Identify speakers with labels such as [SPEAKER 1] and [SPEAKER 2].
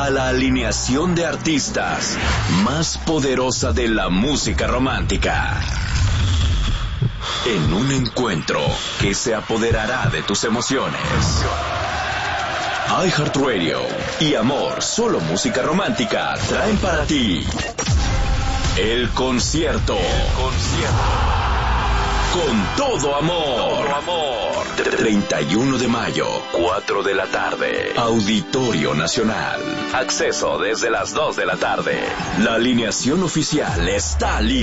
[SPEAKER 1] a la alineación de artistas más poderosa de la música romántica. En un encuentro que se apoderará de tus emociones. iHeartRadio y Amor, solo música romántica, traen para ti el concierto. Con todo amor. 31 de mayo, 4 de la tarde. Auditorio Nacional. Acceso desde las 2 de la tarde. La alineación oficial está lista.